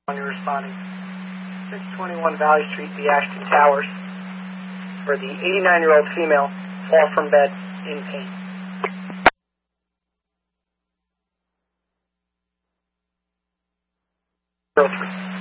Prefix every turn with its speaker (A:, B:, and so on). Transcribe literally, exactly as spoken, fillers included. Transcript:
A: When you're responding. six twenty-one Valley Street, the Ashton Towers, for the eighty-nine-year-old female, fall from bed in pain. Go through.